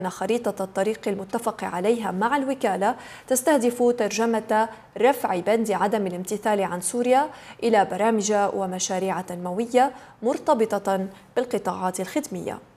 أن خريطة الطريق المتفق عليها مع الوكالة تستهدف ترجمة رفع بند عدم الامتثال عن سوريا إلى برامج ومشاريع تنموية مرتبطة بالقطاعات الخدمية.